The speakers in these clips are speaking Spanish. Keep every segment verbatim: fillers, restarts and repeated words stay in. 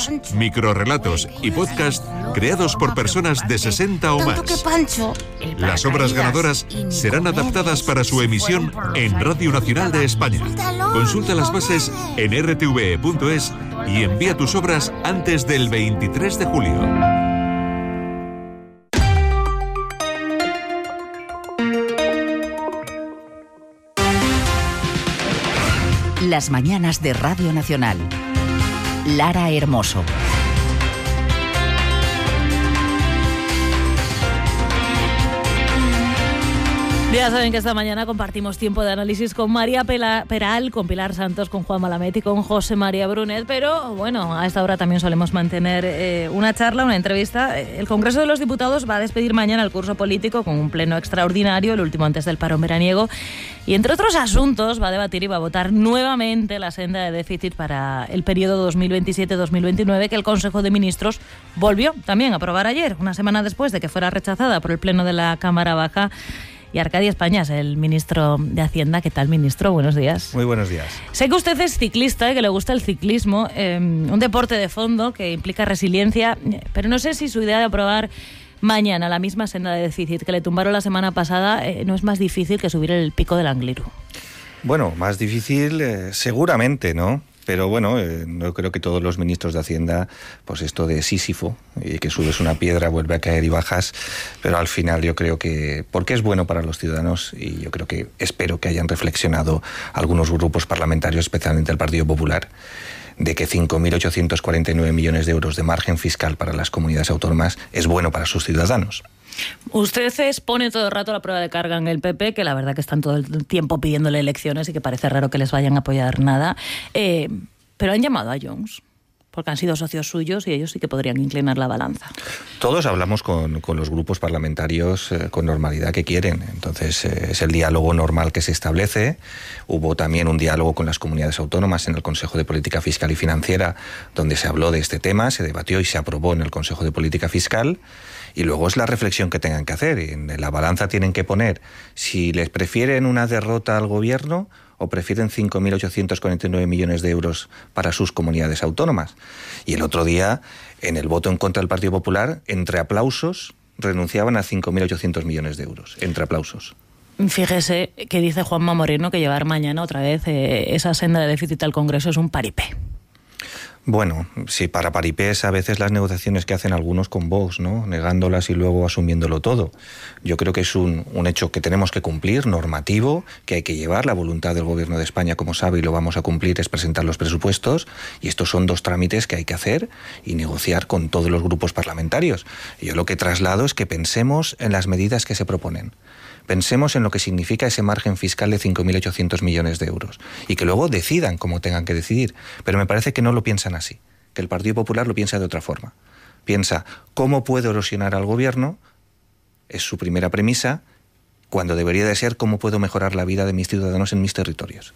Cuentos, microrrelatos y podcast creados por personas de sesenta o más. Las obras ganadoras serán adaptadas para su emisión en Radio Nacional de España. Consulta las bases en r t v e punto es y envía tus obras antes del veintitrés de julio. Las mañanas de Radio Nacional. Lara Hermoso. Ya saben que esta mañana compartimos tiempo de análisis con María Peral, con Pilar Santos, con Juan Malamet y con José María Brunet, pero bueno, a esta hora también solemos mantener eh, una charla, una entrevista. El Congreso de los Diputados va a despedir mañana el curso político con un pleno extraordinario, el último antes del parón veraniego, y entre otros asuntos va a debatir y va a votar nuevamente la senda de déficit para el periodo dos mil veintisiete dos mil veintinueve que el Consejo de Ministros volvió también a aprobar ayer, una semana después de que fuera rechazada por el Pleno de la Cámara Baja. Y Arcadio Españas, el ministro de Hacienda. ¿Qué tal, ministro? Buenos días. Muy buenos días. Sé que usted es ciclista y que le gusta el ciclismo, eh, un deporte de fondo que implica resiliencia, pero no sé si su idea de aprobar mañana la misma senda de déficit que le tumbaron la semana pasada eh, no es más difícil que subir el pico del Angliru. Bueno, más difícil eh, seguramente, ¿no? Pero bueno, eh, no creo que todos los ministros de Hacienda, pues esto de Sísifo, y que subes una piedra, vuelve a caer y bajas, pero al final yo creo que, porque es bueno para los ciudadanos, y yo creo que, espero que hayan reflexionado algunos grupos parlamentarios, especialmente el Partido Popular, de que cinco mil ochocientos cuarenta y nueve millones de euros de margen fiscal para las comunidades autónomas es bueno para sus ciudadanos. Usted expone todo el rato la prueba de carga en el P P, que la verdad que están todo el tiempo pidiéndole elecciones y que parece raro que les vayan a apoyar nada. Eh, pero han llamado a Junts, porque han sido socios suyos y ellos sí que podrían inclinar la balanza. Todos hablamos con, con los grupos parlamentarios eh, con normalidad que quieren. Entonces eh, es el diálogo normal que se establece. Hubo también un diálogo con las comunidades autónomas en el Consejo de Política Fiscal y Financiera, donde se habló de este tema, se debatió y se aprobó en el Consejo de Política Fiscal. Y luego es la reflexión que tengan que hacer. En la balanza tienen que poner si les prefieren una derrota al gobierno o prefieren cinco mil ochocientos cuarenta y nueve millones de euros para sus comunidades autónomas. Y el otro día, en el voto en contra del Partido Popular, entre aplausos, renunciaban a cinco mil ochocientos millones de euros. Entre aplausos. Fíjese que dice Juanma Moreno que llevar mañana otra vez eh, esa senda de déficit al Congreso es un paripé. Bueno, sí, para paripés a veces las negociaciones que hacen algunos con Vox, ¿no? Negándolas y luego asumiéndolo todo. Yo creo que es un, un hecho que tenemos que cumplir, normativo, que hay que llevar. La voluntad del Gobierno de España, como sabe, y lo vamos a cumplir, es presentar los presupuestos. Y estos son dos trámites que hay que hacer y negociar con todos los grupos parlamentarios. Y yo lo que traslado es que pensemos en las medidas que se proponen. Pensemos en lo que significa ese margen fiscal de cinco mil ochocientos millones de euros y que luego decidan como tengan que decidir. Pero me parece que no lo piensan así, que el Partido Popular lo piensa de otra forma. Piensa, ¿cómo puedo erosionar al gobierno? Es su primera premisa, cuando debería de ser, ¿cómo puedo mejorar la vida de mis ciudadanos en mis territorios?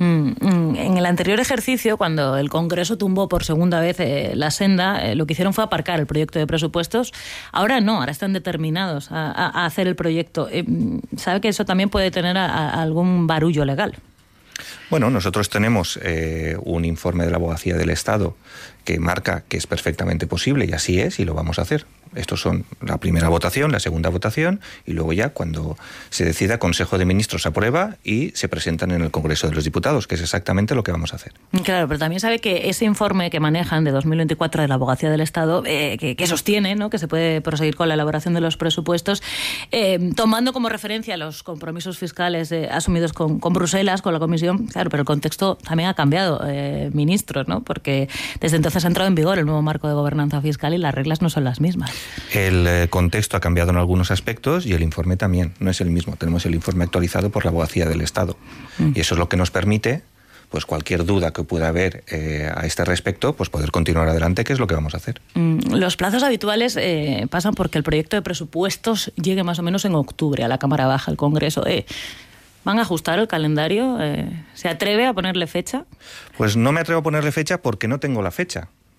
En el anterior ejercicio, cuando el Congreso tumbó por segunda vez eh, la senda, eh, lo que hicieron fue aparcar el proyecto de presupuestos. Ahora no, ahora están determinados a, a, a hacer el proyecto. Eh, ¿Sabe que eso también puede tener a, a algún barullo legal? Bueno, nosotros tenemos eh, un informe de la Abogacía del Estado que marca que es perfectamente posible, y así es, y lo vamos a hacer. Estos son la primera votación, la segunda votación, y luego ya cuando se decida, Consejo de Ministros aprueba y se presentan en el Congreso de los Diputados, que es exactamente lo que vamos a hacer. Claro, pero también sabe que ese informe que manejan de dos mil veinticuatro de la Abogacía del Estado, eh, que, que sostiene, ¿no?, que se puede proseguir con la elaboración de los presupuestos, eh, tomando como referencia los compromisos fiscales eh, asumidos con, con Bruselas, con la Comisión. Claro, pero el contexto también ha cambiado, eh, ministros, ¿no?, porque desde entonces ha entrado en vigor el nuevo marco de gobernanza fiscal y las reglas no son las mismas. El eh, contexto ha cambiado en algunos aspectos y el informe también, no es el mismo. Tenemos el informe actualizado por la Abogacía del Estado. Mm. Y eso es lo que nos permite, pues cualquier duda que pueda haber eh, a este respecto, pues poder continuar adelante, que es lo que vamos a hacer. Mm, los plazos habituales eh, pasan porque el proyecto de presupuestos llegue más o menos en octubre a la Cámara Baja, al Congreso. Eh, ¿Van a ajustar el calendario? Eh, ¿Se atreve a ponerle fecha? Pues no me atrevo a ponerle fecha porque no tengo la fecha.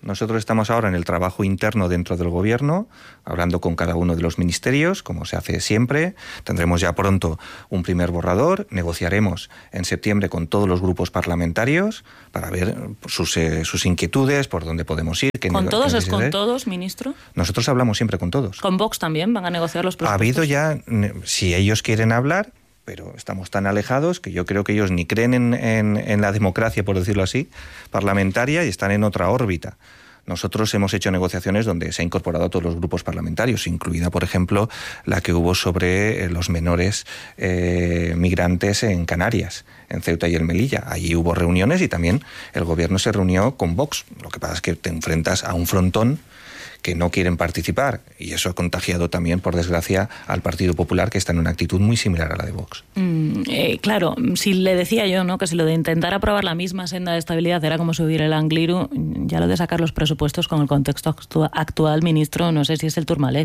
Nosotros estamos ahora en el trabajo interno dentro del Gobierno, hablando con cada uno de los ministerios, como se hace siempre. Tendremos ya pronto un primer borrador, negociaremos en septiembre con todos los grupos parlamentarios para ver sus, eh, sus inquietudes, por dónde podemos ir. Qué ¿Con ne- todos qué es con necesidades. todos, ministro? Nosotros hablamos siempre con todos. ¿Con Vox también van a negociar los Ha presupuestos? habido ya, ne- si ellos quieren hablar, pero estamos tan alejados que yo creo que ellos ni creen en, en, en la democracia, por decirlo así, parlamentaria, y están en otra órbita. Nosotros hemos hecho negociaciones donde se ha incorporado a todos los grupos parlamentarios, incluida, por ejemplo, la que hubo sobre los menores eh, migrantes en Canarias, en Ceuta y en Melilla. Allí hubo reuniones y también el Gobierno se reunió con Vox. Lo que pasa es que te enfrentas a un frontón que no quieren participar, y eso ha contagiado también, por desgracia, al Partido Popular, que está en una actitud muy similar a la de Vox. Mm, eh, claro, si le decía yo, ¿no?, que si lo de intentar aprobar la misma senda de estabilidad era como subir el Angliru, ya lo de sacar los presupuestos con el contexto actua- actual, ministro, no sé si es el Tourmalet.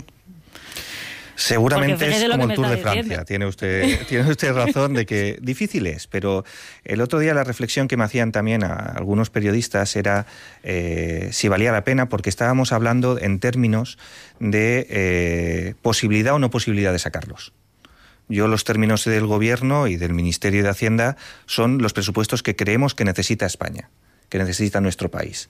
Seguramente Porque fíjese es lo como que el me Tour de está Francia. diciendo. Tiene usted, tiene usted razón de que difícil es, pero el otro día la reflexión que me hacían también a algunos periodistas era eh, si valía la pena, porque estábamos hablando en términos de eh, posibilidad o no posibilidad de sacarlos. Yo los términos del Gobierno y del Ministerio de Hacienda son los presupuestos que creemos que necesita España, que necesita nuestro país.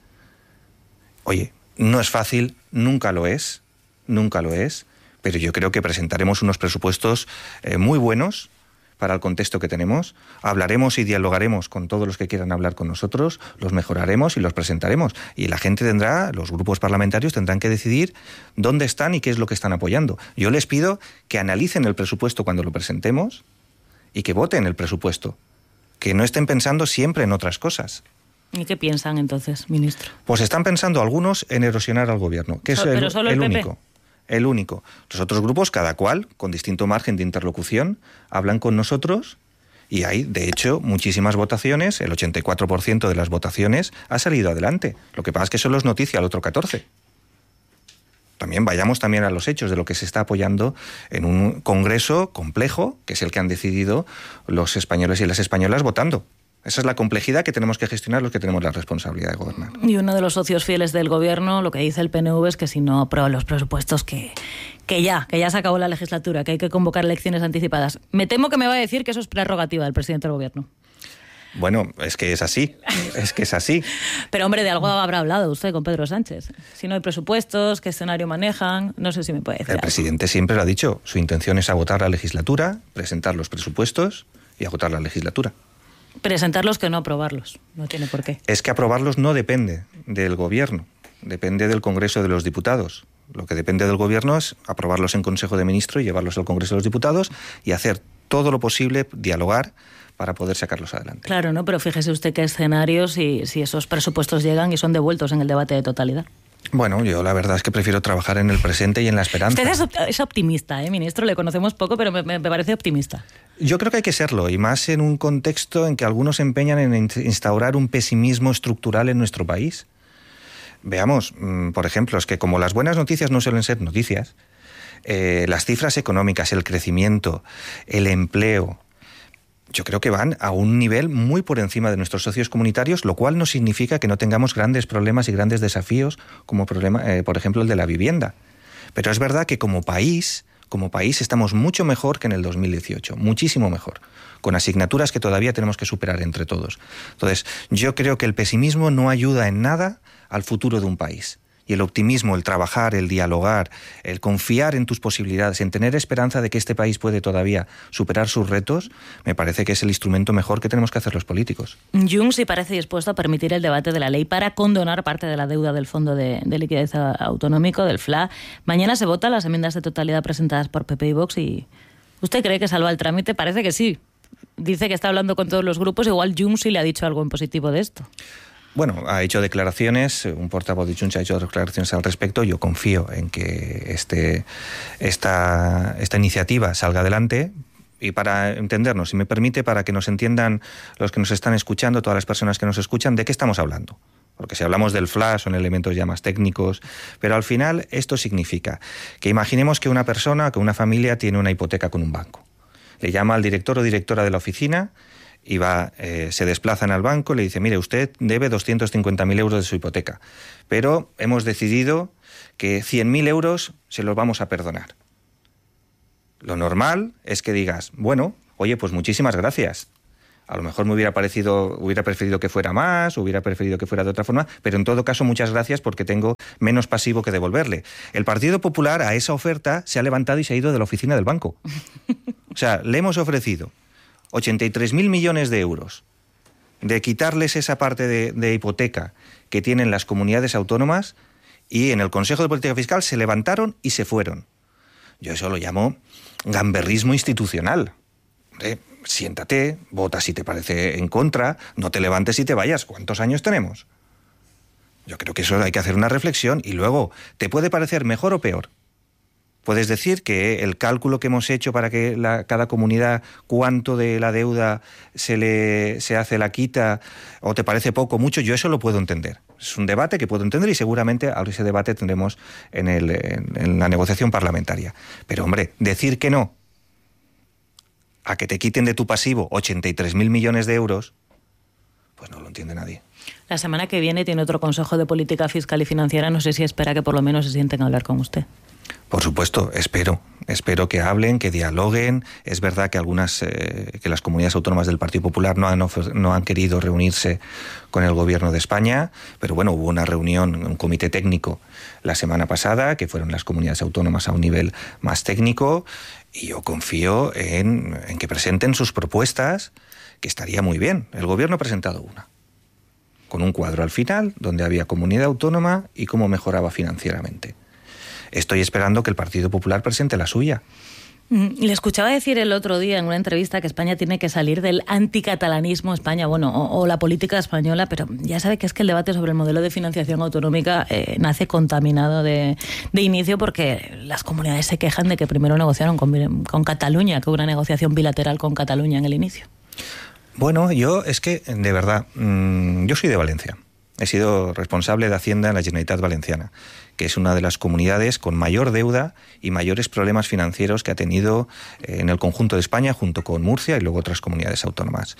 Oye, no es fácil, nunca lo es, nunca lo es, pero yo creo que presentaremos unos presupuestos eh, muy buenos para el contexto que tenemos. Hablaremos y dialogaremos con todos los que quieran hablar con nosotros, los mejoraremos y los presentaremos. Y la gente tendrá, los grupos parlamentarios tendrán que decidir dónde están y qué es lo que están apoyando. Yo les pido que analicen el presupuesto cuando lo presentemos y que voten el presupuesto, que no estén pensando siempre en otras cosas. ¿Y qué piensan entonces, ministro? Pues están pensando algunos en erosionar al Gobierno, que es So- el, pero solo el el P P. único. El único. Los otros grupos, cada cual, con distinto margen de interlocución, hablan con nosotros y hay, de hecho, muchísimas votaciones. El ochenta y cuatro por ciento de las votaciones ha salido adelante. Lo que pasa es que solo es noticia al otro catorce por ciento. También vayamos también a los hechos de lo que se está apoyando en un congreso complejo, que es el que han decidido los españoles y las españolas votando. Esa es la complejidad que tenemos que gestionar los que tenemos la responsabilidad de gobernar. Y uno de los socios fieles del Gobierno, lo que dice el P N V es que si no aprueban los presupuestos, que, que ya, que ya se acabó la legislatura, que hay que convocar elecciones anticipadas. Me temo que me va a decir que eso es prerrogativa del presidente del Gobierno. Bueno, es que es así, es que es así. Pero hombre, de algo habrá hablado usted con Pedro Sánchez. Si no hay presupuestos, ¿qué escenario manejan? No sé si me puede decir El algo. presidente siempre lo ha dicho, su intención es agotar la legislatura, presentar los presupuestos y agotar la legislatura. Presentarlos que no aprobarlos. No tiene por qué. Es que aprobarlos no depende del Gobierno, depende del Congreso de los Diputados. Lo que depende del Gobierno es aprobarlos en Consejo de Ministros, llevarlos al Congreso de los Diputados y hacer todo lo posible, dialogar, para poder sacarlos adelante. Claro, ¿no? Pero fíjese usted qué escenarios si, si esos presupuestos llegan y son devueltos en el debate de totalidad. Bueno, yo la verdad es que prefiero trabajar en el presente y en la esperanza. Usted es, op- es optimista, ¿eh, ministro? Le conocemos poco, pero me, me parece optimista. Yo creo que hay que serlo, y más en un contexto en que algunos se empeñan en instaurar un pesimismo estructural en nuestro país. Veamos, por ejemplo, es que como las buenas noticias no suelen ser noticias, eh, las cifras económicas, el crecimiento, el empleo, yo creo que van a un nivel muy por encima de nuestros socios comunitarios, lo cual no significa que no tengamos grandes problemas y grandes desafíos, como problema, eh, por ejemplo el de la vivienda. Pero es verdad que como país, como país estamos mucho mejor que en el dos mil dieciocho, muchísimo mejor, con asignaturas que todavía tenemos que superar entre todos. Entonces, yo creo que el pesimismo no ayuda en nada al futuro de un país. Y el optimismo, el trabajar, el dialogar, el confiar en tus posibilidades, en tener esperanza de que este país puede todavía superar sus retos, me parece que es el instrumento mejor que tenemos que hacer los políticos. Junts sí parece dispuesto a permitir el debate de la ley para condonar parte de la deuda del Fondo de, de Liquidez Autonómico, del F L A. Mañana se votan las enmiendas de totalidad presentadas por P P y Vox y ¿usted cree que salva el trámite? Parece que sí. Dice que está hablando con todos los grupos, igual Junts sí le ha dicho algo en positivo de esto. Bueno, ha hecho declaraciones, un portavoz de Junts ha hecho declaraciones al respecto. Yo confío en que este, esta, esta iniciativa salga adelante. Y para entendernos, si me permite, para que nos entiendan los que nos están escuchando, todas las personas que nos escuchan, ¿de qué estamos hablando? Porque si hablamos del F L A son elementos ya más técnicos, pero al final esto significa que imaginemos que una persona, que una familia tiene una hipoteca con un banco. Le llama al director o directora de la oficina y va, eh, se desplazan al banco y le dice, mire, usted debe doscientos cincuenta mil euros de su hipoteca, pero hemos decidido que cien mil euros se los vamos a perdonar. Lo normal es que digas, bueno, oye, pues muchísimas gracias. A lo mejor me hubiera parecido, hubiera preferido que fuera más, hubiera preferido que fuera de otra forma, pero en todo caso muchas gracias porque tengo menos pasivo que devolverle. El Partido Popular a esa oferta se ha levantado y se ha ido de la oficina del banco. O sea, le hemos ofrecido ochenta y tres mil millones de euros de quitarles esa parte de, de hipoteca que tienen las comunidades autónomas y en el Consejo de Política Fiscal se levantaron y se fueron. Yo eso lo llamo gamberrismo institucional. Hombre, siéntate, vota si te parece en contra, no te levantes y te vayas. ¿Cuántos años tenemos? Yo creo que eso hay que hacer una reflexión y luego, ¿te puede parecer mejor o peor? Puedes decir que el cálculo que hemos hecho para que la, cada comunidad cuánto de la deuda se le se hace la quita o te parece poco, mucho, yo eso lo puedo entender. Es un debate que puedo entender y seguramente ahora ese debate tendremos en, el, en, en la negociación parlamentaria. Pero hombre, decir que no a que te quiten de tu pasivo ochenta y tres mil millones de euros, pues no lo entiende nadie. La semana que viene tiene otro Consejo de Política Fiscal y Financiera. No sé si espera que por lo menos se sienten a hablar con usted. Por supuesto, espero. Espero que hablen, que dialoguen. Es verdad que algunas, eh, que las comunidades autónomas del Partido Popular no han, no han querido reunirse con el Gobierno de España, pero bueno, hubo una reunión, un comité técnico la semana pasada, que fueron las comunidades autónomas a un nivel más técnico, y yo confío en, en que presenten sus propuestas, que estaría muy bien. El Gobierno ha presentado una, con un cuadro al final, donde había comunidad autónoma y cómo mejoraba financieramente. Estoy esperando que el Partido Popular presente la suya. Le escuchaba decir el otro día en una entrevista que España tiene que salir del anticatalanismo, España, bueno, o, o la política española, pero ya sabe que es que el debate sobre el modelo de financiación autonómica eh, nace contaminado de, de inicio porque las comunidades se quejan de que primero negociaron con, con Cataluña, que hubo una negociación bilateral con Cataluña en el inicio. Bueno, yo es que, de verdad, mmm, yo soy de Valencia. He sido responsable de Hacienda en la Generalitat Valenciana, que es una de las comunidades con mayor deuda y mayores problemas financieros que ha tenido en el conjunto de España, junto con Murcia y luego otras comunidades autónomas.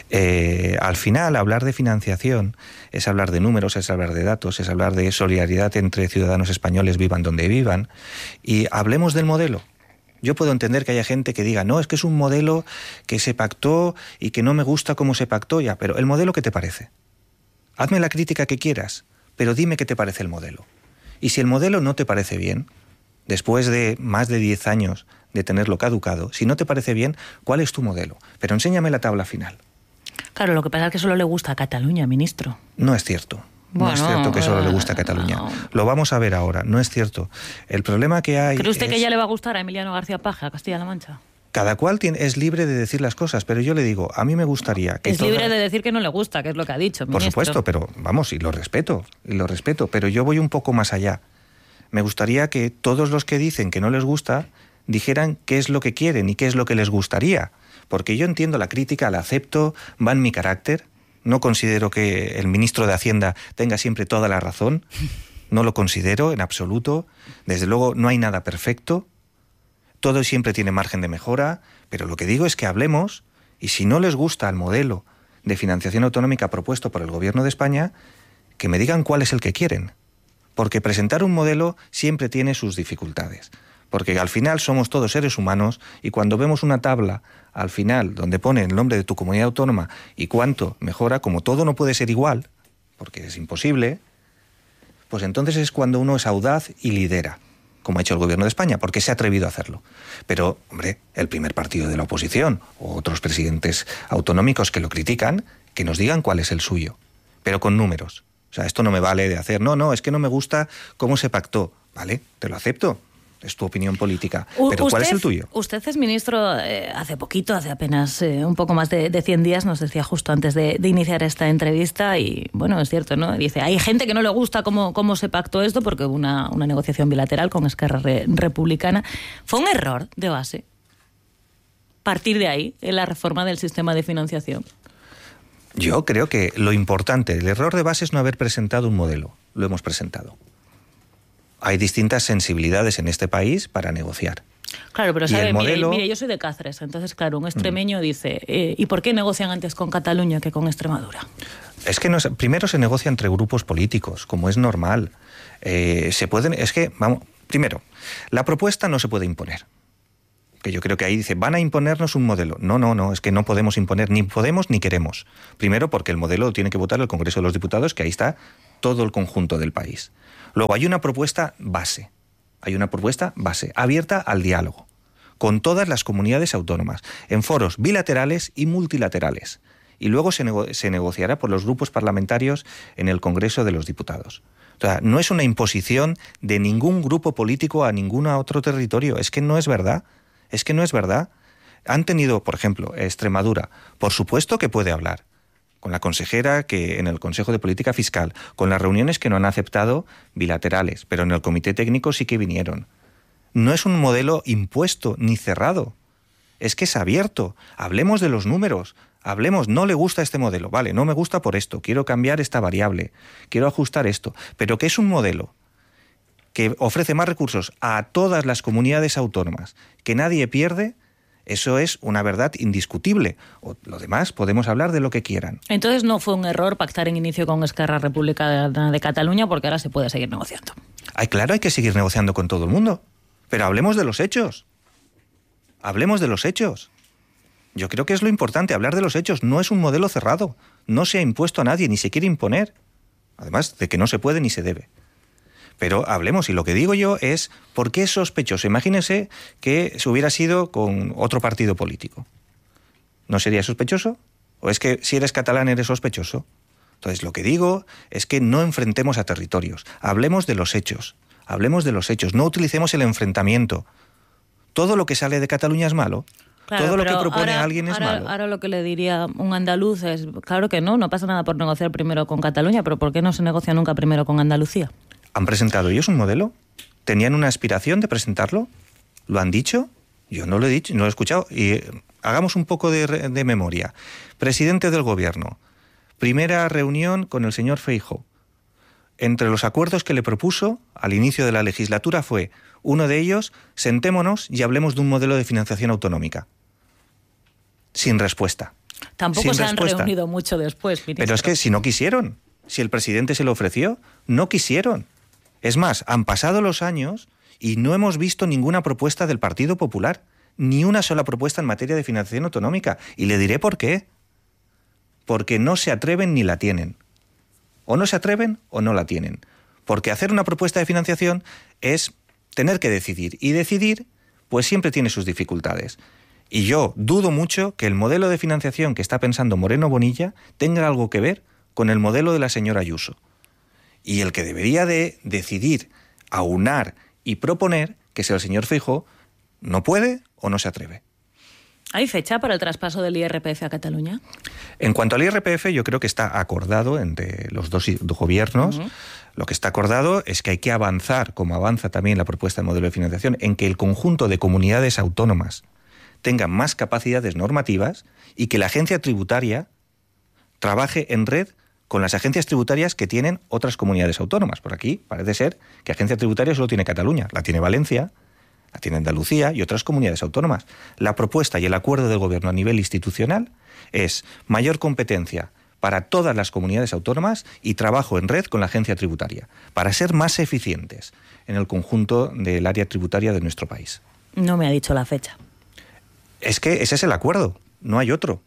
Eh, al final, hablar de financiación es hablar de números, es hablar de datos, es hablar de solidaridad entre ciudadanos españoles, vivan donde vivan, y hablemos del modelo. Yo puedo entender que haya gente que diga, no, es que es un modelo que se pactó y que no me gusta cómo se pactó, ya, pero ¿el modelo qué te parece? Hazme la crítica que quieras, pero dime qué te parece el modelo. Y si el modelo no te parece bien, después de más de diez años de tenerlo caducado, si no te parece bien, ¿cuál es tu modelo? Pero enséñame la tabla final. Claro, lo que pasa es que solo le gusta a Cataluña, ministro. No es cierto. Bueno, no es cierto que solo le gusta a Cataluña. No. Lo vamos a ver ahora, no es cierto. El problema que hay... ¿Cree usted es... que ya le va a gustar a Emiliano García Paje, a Castilla-La Mancha? Cada cual tiene, es libre de decir las cosas, pero yo le digo, a mí me gustaría que... Es toda... libre de decir que no le gusta, que es lo que ha dicho, Por ministro. supuesto, pero vamos, y lo respeto, y lo respeto, pero yo voy un poco más allá. Me gustaría que todos los que dicen que no les gusta dijeran qué es lo que quieren y qué es lo que les gustaría. Porque yo entiendo la crítica, la acepto, va en mi carácter. No considero que el ministro de Hacienda tenga siempre toda la razón. No lo considero en absoluto. Desde luego no hay nada perfecto. Todo siempre tiene margen de mejora. Pero lo que digo es que hablemos, y si no les gusta el modelo de financiación autonómica propuesto por el Gobierno de España, que me digan cuál es el que quieren. Porque presentar un modelo siempre tiene sus dificultades. Porque al final somos todos seres humanos y cuando vemos una tabla al final donde pone el nombre de tu comunidad autónoma y cuánto mejora, como todo no puede ser igual, porque es imposible, pues entonces es cuando uno es audaz y lidera, como ha hecho el Gobierno de España, porque se ha atrevido a hacerlo. Pero, hombre, el primer partido de la oposición o otros presidentes autonómicos que lo critican, que nos digan cuál es el suyo, pero con números. O sea, esto no me vale de hacer, no, no, es que no me gusta cómo se pactó. Vale, te lo acepto, es tu opinión política. Pero usted, ¿cuál es el tuyo? Usted es ministro eh, hace poquito, hace apenas eh, un poco más de, de cien días, nos decía justo antes de, de iniciar esta entrevista, y bueno, es cierto, ¿no? Dice, hay gente que no le gusta cómo, cómo se pactó esto, porque hubo una, una negociación bilateral con Esquerra Re- Republicana. ¿Fue un error de base partir de ahí, en la reforma del sistema de financiación? Yo creo que lo importante, el error de base es no haber presentado un modelo. Lo hemos presentado. Hay distintas sensibilidades en este país para negociar. Claro, pero sabe, modelo... mire, mire, yo soy de Cáceres, entonces, claro, un extremeño mm. dice, eh, ¿y por qué negocian antes con Cataluña que con Extremadura? Es que no, primero se negocia entre grupos políticos, como es normal. Eh, se pueden, es que, vamos, primero, la propuesta no se puede imponer. Que yo creo que ahí dice, van a imponernos un modelo. No, no, no, es que no podemos imponer, ni podemos ni queremos. Primero porque el modelo lo tiene que votar el Congreso de los Diputados, que ahí está todo el conjunto del país. Luego hay una propuesta base, hay una propuesta base, abierta al diálogo, con todas las comunidades autónomas, en foros bilaterales y multilaterales. Y luego se, nego- se negociará por los grupos parlamentarios en el Congreso de los Diputados. O sea, no es una imposición de ningún grupo político a ningún otro territorio, es que no es verdad. Es que no es verdad. Han tenido, por ejemplo, Extremadura, por supuesto que puede hablar con la consejera que en el Consejo de Política Fiscal, con las reuniones que no han aceptado bilaterales, pero en el Comité Técnico sí que vinieron. No es un modelo impuesto ni cerrado. Es que es abierto. Hablemos de los números. Hablemos, no le gusta este modelo. Vale, no me gusta por esto. Quiero cambiar esta variable. Quiero ajustar esto. Pero que es un modelo que ofrece más recursos a todas las comunidades autónomas, que nadie pierde, eso es una verdad indiscutible. O lo demás, podemos hablar de lo que quieran. Entonces no fue un error pactar en inicio con Esquerra Republicana de Cataluña, porque ahora se puede seguir negociando. Ay, claro, hay que seguir negociando con todo el mundo. Pero hablemos de los hechos. Hablemos de los hechos. Yo creo que es lo importante, hablar de los hechos. No es un modelo cerrado. No se ha impuesto a nadie, ni se quiere imponer. Además de que no se puede ni se debe. Pero hablemos, y lo que digo yo es, ¿por qué es sospechoso? Imagínense que se hubiera sido con otro partido político. ¿No sería sospechoso? ¿O es que si eres catalán eres sospechoso? Entonces lo que digo es que no enfrentemos a territorios, hablemos de los hechos, hablemos de los hechos, no utilicemos el enfrentamiento. Todo lo que sale de Cataluña es malo. Claro, todo lo que propone ahora, alguien es ahora, malo. Ahora lo que le diría un andaluz es, claro que no, no pasa nada por negociar primero con Cataluña, pero ¿por qué no se negocia nunca primero con Andalucía? ¿Han presentado ellos un modelo? ¿Tenían una aspiración de presentarlo? ¿Lo han dicho? Yo no lo he dicho, no lo he escuchado. Y eh, hagamos un poco de, de memoria. Presidente del Gobierno. Primera reunión con el señor Feijóo. Entre los acuerdos que le propuso al inicio de la legislatura fue, uno de ellos, sentémonos y hablemos de un modelo de financiación autonómica. Sin respuesta. Tampoco Sin se respuesta. han reunido mucho después, ministro. Pero es que si no quisieron, si el presidente se lo ofreció, no quisieron. Es más, han pasado los años y no hemos visto ninguna propuesta del Partido Popular, ni una sola propuesta en materia de financiación autonómica. Y le diré por qué. Porque no se atreven ni la tienen. O no se atreven o no la tienen. Porque hacer una propuesta de financiación es tener que decidir. Y decidir, pues siempre tiene sus dificultades. Y yo dudo mucho que el modelo de financiación que está pensando Moreno Bonilla tenga algo que ver con el modelo de la señora Ayuso. Y el que debería de decidir, aunar y proponer, que sea el señor Feijóo, no puede o no se atreve. ¿Hay fecha para el traspaso del I R P F a Cataluña? En cuanto al I R P F, yo creo que está acordado entre los dos gobiernos. Uh-huh. Lo que está acordado es que hay que avanzar, como avanza también la propuesta de modelo de financiación, en que el conjunto de comunidades autónomas tengan más capacidades normativas y que la agencia tributaria trabaje en red con las agencias tributarias que tienen otras comunidades autónomas. Por aquí parece ser que agencia tributaria solo tiene Cataluña, la tiene Valencia, la tiene Andalucía y otras comunidades autónomas. La propuesta y el acuerdo del Gobierno a nivel institucional es mayor competencia para todas las comunidades autónomas y trabajo en red con la agencia tributaria, para ser más eficientes en el conjunto del área tributaria de nuestro país. No me ha dicho la fecha. Es que ese es el acuerdo, no hay otro.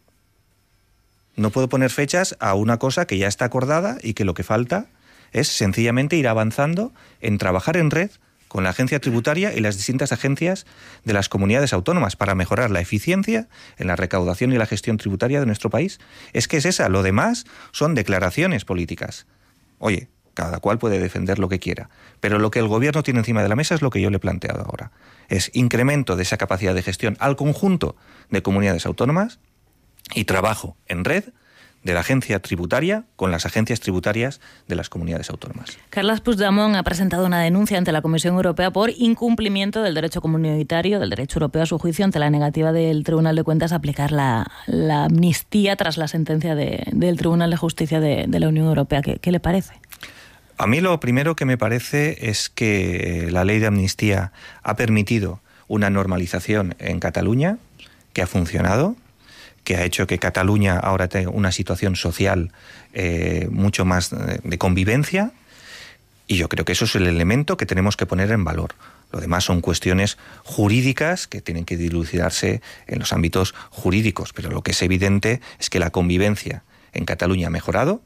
No puedo poner fechas a una cosa que ya está acordada y que lo que falta es sencillamente ir avanzando en trabajar en red con la agencia tributaria y las distintas agencias de las comunidades autónomas para mejorar la eficiencia en la recaudación y la gestión tributaria de nuestro país. Es que es esa, lo demás son declaraciones políticas. Oye, cada cual puede defender lo que quiera, pero lo que el Gobierno tiene encima de la mesa es lo que yo le he planteado ahora. Es incremento de esa capacidad de gestión al conjunto de comunidades autónomas y trabajo en red de la agencia tributaria con las agencias tributarias de las comunidades autónomas. Carles Puigdemont ha presentado una denuncia ante la Comisión Europea por incumplimiento del derecho comunitario, del derecho europeo a su juicio, ante la negativa del Tribunal de Cuentas a aplicar la, la amnistía tras la sentencia de, del Tribunal de Justicia de, de la Unión Europea. ¿Qué, qué le parece? A mí lo primero que me parece es que la ley de amnistía ha permitido una normalización en Cataluña que ha funcionado, que ha hecho que Cataluña ahora tenga una situación social eh, mucho más de convivencia, y yo creo que eso es el elemento que tenemos que poner en valor. Lo demás son cuestiones jurídicas que tienen que dilucidarse en los ámbitos jurídicos, pero lo que es evidente es que la convivencia en Cataluña ha mejorado,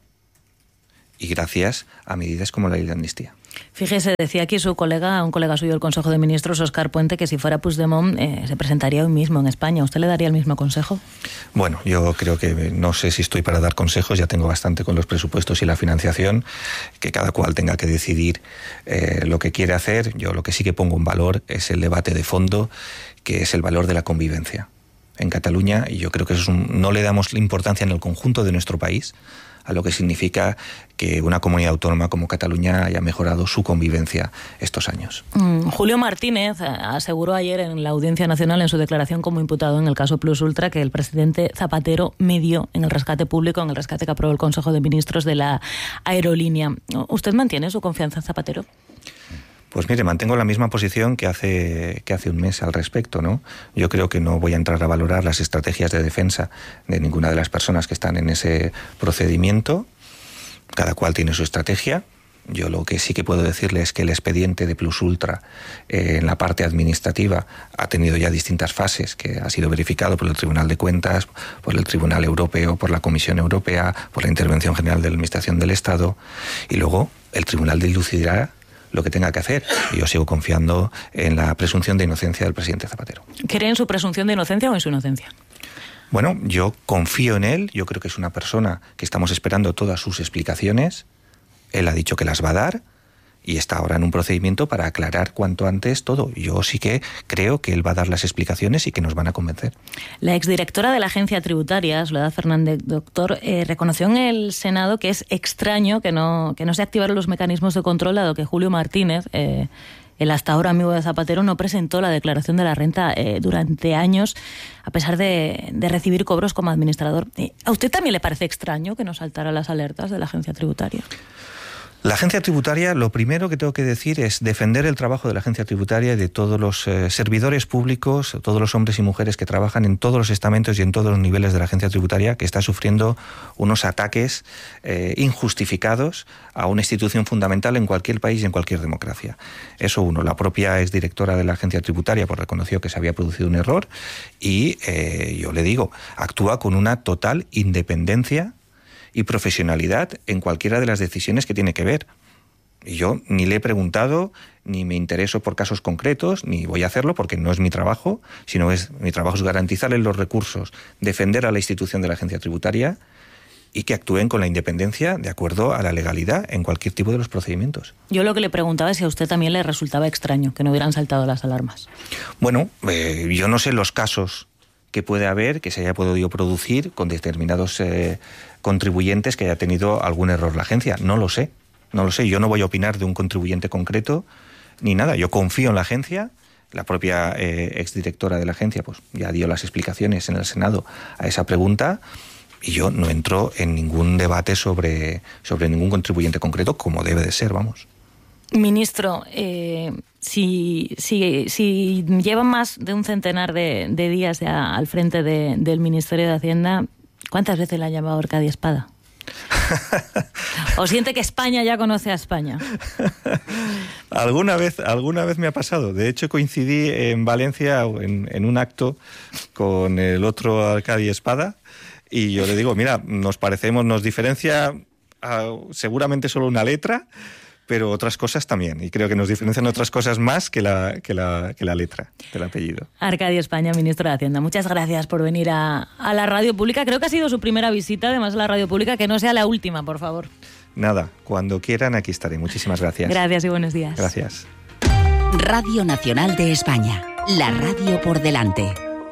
y gracias a medidas como la ley de amnistía. Fíjese, decía aquí su colega, un colega suyo del Consejo de Ministros, Óscar Puente, que si fuera Puigdemont eh, se presentaría hoy mismo en España. ¿Usted le daría el mismo consejo? Bueno, yo creo que no sé si estoy para dar consejos, ya tengo bastante con los presupuestos y la financiación, que cada cual tenga que decidir eh, lo que quiere hacer. Yo lo que sí que pongo en valor es el debate de fondo, que es el valor de la convivencia en Cataluña, y yo creo que eso es un, no le damos importancia en el conjunto de nuestro país a lo que significa que una comunidad autónoma como Cataluña haya mejorado su convivencia estos años. Mm, Julio Martínez aseguró ayer en la Audiencia Nacional, en su declaración como imputado en el caso Plus Ultra, que el presidente Zapatero medió en el rescate público, en el rescate que aprobó el Consejo de Ministros de la aerolínea. ¿Usted mantiene su confianza en Zapatero? Pues mire, mantengo la misma posición que hace, que hace un mes al respecto, ¿no? Yo creo que no voy a entrar a valorar las estrategias de defensa de ninguna de las personas que están en ese procedimiento. Cada cual tiene su estrategia. Yo lo que sí que puedo decirle es que el expediente de Plus Ultra eh, en la parte administrativa ha tenido ya distintas fases, que ha sido verificado por el Tribunal de Cuentas, por el Tribunal Europeo, por la Comisión Europea, por la Intervención General de la Administración del Estado, y luego el Tribunal dilucidará lo que tenga que hacer. Y yo sigo confiando en la presunción de inocencia del presidente Zapatero. ¿Cree en su presunción de inocencia o en su inocencia? Bueno, yo confío en él. Yo creo que es una persona que estamos esperando todas sus explicaciones. Él ha dicho que las va a dar y está ahora en un procedimiento para aclarar cuanto antes todo. Yo sí que creo que él va a dar las explicaciones y que nos van a convencer. La exdirectora de la Agencia Tributaria, Soledad Fernández, doctor, eh, reconoció en el Senado que es extraño que no, que no se activaron los mecanismos de control, dado que Julio Martínez, eh, el hasta ahora amigo de Zapatero, no presentó la declaración de la renta eh, durante años, a pesar de, de recibir cobros como administrador. ¿A usted también le parece extraño que no saltaran las alertas de la Agencia Tributaria? La Agencia Tributaria, lo primero que tengo que decir es defender el trabajo de la Agencia Tributaria y de todos los eh, servidores públicos, todos los hombres y mujeres que trabajan en todos los estamentos y en todos los niveles de la Agencia Tributaria, que está sufriendo unos ataques eh, injustificados a una institución fundamental en cualquier país y en cualquier democracia. Eso uno. La propia exdirectora de la Agencia Tributaria pues, reconoció que se había producido un error y, eh, yo le digo, actúa con una total independencia y profesionalidad en cualquiera de las decisiones que tiene que ver. Y yo ni le he preguntado, ni me intereso por casos concretos, ni voy a hacerlo porque no es mi trabajo, sino es mi trabajo es garantizarle los recursos, defender a la institución de la Agencia Tributaria y que actúen con la independencia de acuerdo a la legalidad en cualquier tipo de los procedimientos. Yo lo que le preguntaba es si a usted también le resultaba extraño que no hubieran saltado las alarmas. Bueno, eh, yo no sé los casos que puede haber, que se haya podido producir con determinados eh, contribuyentes que haya tenido algún error la agencia. No lo sé, no lo sé. Yo no voy a opinar de un contribuyente concreto ni nada. Yo confío en la agencia. La propia eh, exdirectora de la agencia pues ya dio las explicaciones en el Senado a esa pregunta y yo no entro en ningún debate sobre, sobre ningún contribuyente concreto, como debe de ser, vamos. Ministro, eh, si, si, si lleva más de un centenar de, de días ya al frente de, del Ministerio de Hacienda, ¿cuántas veces le ha llamado Arcadio Espada? ¿O siente que España ya conoce a España? Alguna vez, alguna vez me ha pasado. De hecho, coincidí en Valencia en, en un acto con el otro Arcadio Espada y yo le digo, mira, nos parecemos, nos diferencia uh, seguramente solo una letra, pero otras cosas también. Y creo que nos diferencian otras cosas más que la, que la, que la letra del apellido. Arcadio España, ministro de Hacienda. Muchas gracias por venir a, a la radio pública. Creo que ha sido su primera visita, además, a la radio pública. Que no sea la última, por favor. Nada, cuando quieran aquí estaré. Muchísimas gracias. Gracias y buenos días. Gracias. Radio Nacional de España. La radio por delante.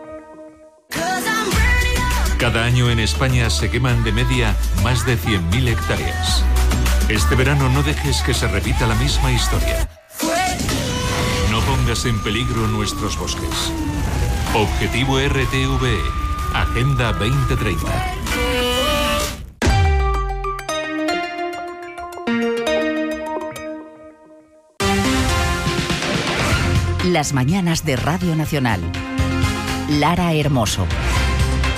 Cada año en España se queman de media más de cien mil hectáreas. Este verano no dejes que se repita la misma historia. No pongas en peligro nuestros bosques. Objetivo R T V E, Agenda veinte treinta. Las mañanas de Radio Nacional. Lara Hermoso.